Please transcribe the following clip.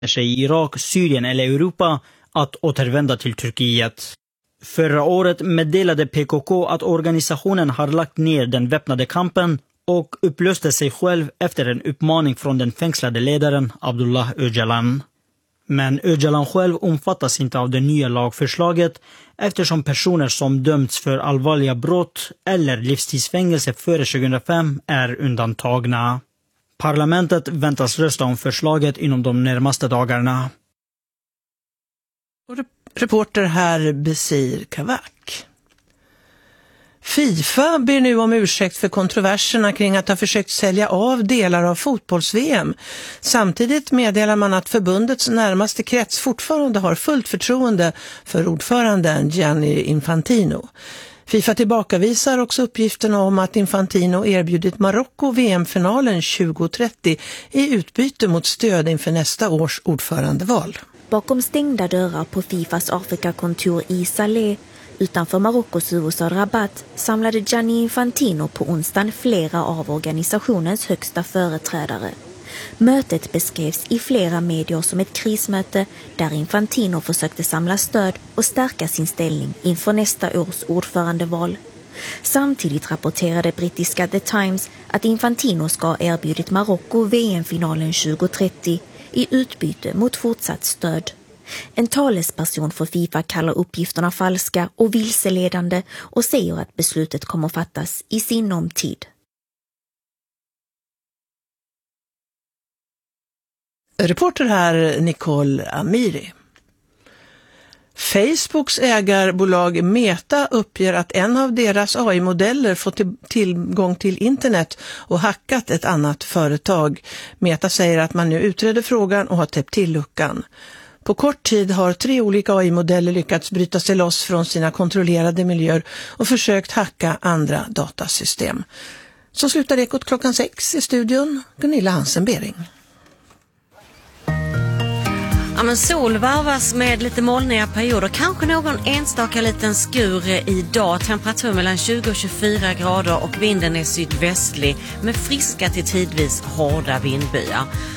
sig i Irak, Syrien eller Europa att återvända till Turkiet. Förra året meddelade PKK att organisationen har lagt ner den väpnade kampen och upplöste sig själv efter en uppmaning från den fängslade ledaren Abdullah Öcalan. Men Öcalan själv omfattas inte av det nya lagförslaget eftersom personer som dömts för allvarliga brott eller livstidsfängelse före 2005 är undantagna. Parlamentet väntas rösta om förslaget inom de närmaste dagarna. Reporter här Besir Kavak. FIFA ber nu om ursäkt för kontroverserna kring att ha försökt sälja av delar av fotbolls-VM. Samtidigt meddelar man att förbundets närmaste krets fortfarande har fullt förtroende för ordföranden Gianni Infantino. FIFA tillbakavisar också uppgifterna om att Infantino erbjudit Marocko VM-finalen 2030 i utbyte mot stöd inför nästa års ordförandeval. Bakom stängda dörrar på FIFAs Afrikakontor i Salé utanför Marockos huvudstad Rabat samlade Gianni Infantino på onsdagen flera av organisationens högsta företrädare. Mötet beskrevs i flera medier som ett krismöte där Infantino försökte samla stöd och stärka sin ställning inför nästa års ordförandeval. Samtidigt rapporterade brittiska The Times att Infantino ska ha erbjudit Marocko VM-finalen 2030 i utbyte mot fortsatt stöd. En talesperson för FIFA kallar uppgifterna falska och vilseledande och säger att beslutet kommer fattas i sinom tid. Reporter här Nicole Amiri. Facebooks ägarbolag Meta uppger att en av deras AI-modeller fått tillgång till internet och hackat ett annat företag. Meta säger att man nu utreder frågan och har täppt till luckan. På kort tid har 3 olika AI-modeller lyckats bryta sig loss från sina kontrollerade miljöer och försökt hacka andra datasystem. Så slutar Ekot 6 i studion. Gunilla Hansen-Bering. Ja, men sol varvas med lite molniga perioder. Kanske någon enstaka liten skur idag. Temperatur mellan 20 och 24 grader och vinden är sydvästlig med friska till tidvis hårda vindbyar.